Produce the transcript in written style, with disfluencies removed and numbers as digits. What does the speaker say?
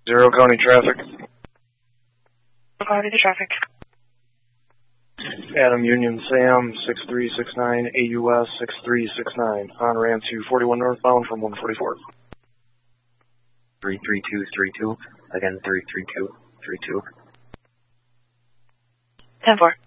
0 County traffic. County traffic. Adam Union Sam 6369 AUS 6369 on ramp to 41 northbound from 144. 33232, again 33232. 10-4.